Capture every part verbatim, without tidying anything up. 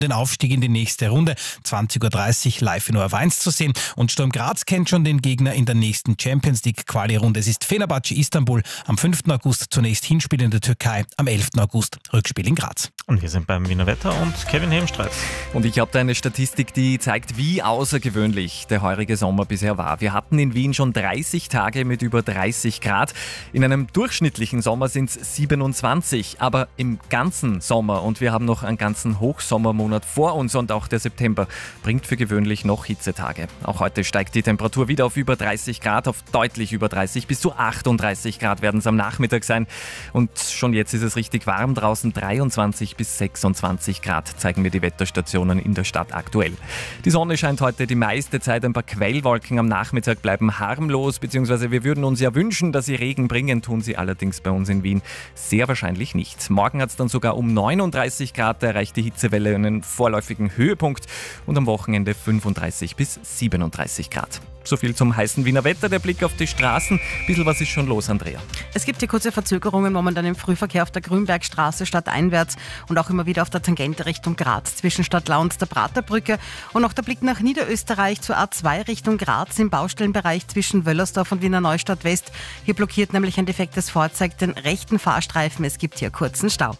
den Aufstieg in die nächste Runde. zwanzig Uhr dreißig live in O R eins zu sehen. Und Sturm Graz kennt schon den Gegner in der nächsten Champions League Quali-Runde. Es ist Fenerbahce Istanbul am fünften August, zunächst Hinspiel in der Türkei, am elften August Rückspiel in Graz. Und wir sind beim Wiener Wetter und Kevin Hemstreit. Und ich habe da eine Statistik, die zeigt, wie außergewöhnlich der heurige Sommer bisher war. Wir hatten in Wien schon dreißig Tage mit über dreißig Grad. In einem durchschnittlichen Sommer sind es siebenundzwanzig. Aber im ganzen Sommer, und wir haben noch einen ganzen Hochsommermonat vor uns und auch der September bringt für gewöhnlich noch Hitzetage. Auch heute steigt die Temperatur wieder auf über dreißig Grad, auf deutlich über dreißig, bis zu achtunddreißig Grad werden es am Nachmittag sein. Und schon jetzt ist es richtig warm draußen, dreiundzwanzig bis sechsundzwanzig Grad zeigen mir die Wetterstationen in der Stadt aktuell. Die Sonne scheint heute die meiste Zeit, ein paar Quellwolken am Nachmittag bleiben harmlos, beziehungsweise wir würden uns ja wünschen, dass sie Regen bringen, tun sie allerdings bei uns in Wien sehr wahrscheinlich nicht. Morgen hat es dann sogar um neununddreißig Grad, da erreicht die Hitzewelle einen vorläufigen Höhepunkt und am Wochenende fünfunddreißig bis siebenunddreißig Grad. So viel zum heißen Wiener Wetter, der Blick auf die Straßen. Ein bisschen was ist schon los, Andrea? Es gibt hier kurze Verzögerungen momentan im Frühverkehr auf der Grünbergstraße stadteinwärts und auch immer wieder auf der Tangente Richtung Graz zwischen Stadtlau und der Praterbrücke. Und auch der Blick nach Niederösterreich zur A zwei Richtung Graz im Baustellenbereich zwischen Wöllersdorf und Wiener Neustadt West. Hier blockiert nämlich ein defektes Fahrzeug den rechten Fahrstreifen. Es gibt hier kurzen Stau.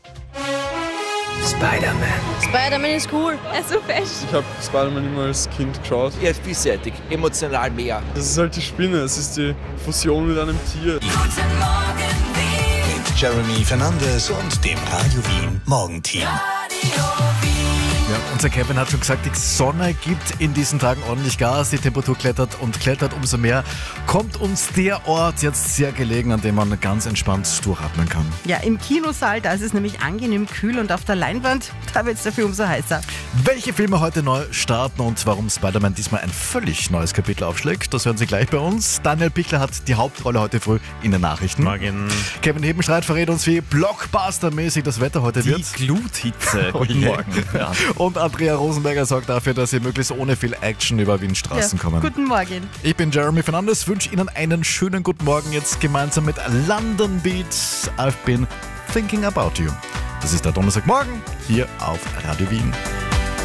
Spider-Man. Spider-Man ist cool, er ist so fesch. Ich habe Spider-Man immer als Kind geschaut. Er ist vielseitig, emotional mehr. Das ist halt die Spinne, es ist die Fusion mit einem Tier. Guten Morgen Wien. Mit Jeremy Fernandes und dem Radio Wien Morgenteam. Ja, unser Kevin hat schon gesagt, die Sonne gibt in diesen Tagen ordentlich Gas, die Temperatur klettert und klettert umso mehr. Kommt uns der Ort jetzt sehr gelegen, an dem man ganz entspannt durchatmen kann. Ja, im Kinosaal, da ist es nämlich angenehm kühl und auf der Leinwand, da wird es dafür umso heißer. Welche Filme heute neu starten und warum Spider-Man diesmal ein völlig neues Kapitel aufschlägt, das hören Sie gleich bei uns. Daniel Pichler hat die Hauptrolle heute früh in den Nachrichten. Morgen. Kevin Hebenstreit verrät uns, wie blockbustermäßig das Wetter heute Die wird. Gluthitze. Guten Morgen. Ja. Und Andrea Rosenberger sorgt dafür, dass Sie möglichst ohne viel Action über Wien Straßen Ja, kommen. guten Morgen. Ich bin Jeremy Fernandes, wünsche Ihnen einen schönen guten Morgen jetzt gemeinsam mit London Beat. I've been thinking about you. Das ist der Donnerstagmorgen hier auf Radio Wien.